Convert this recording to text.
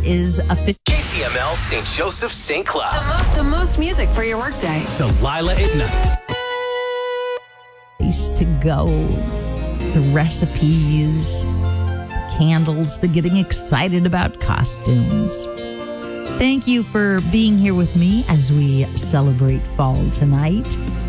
is official. KCML St. Joseph St. Cloud. The most music for your workday. Delilah at night. Place to go. The recipes, candles, the getting excited about costumes. Thank you for being here with me as we celebrate fall tonight.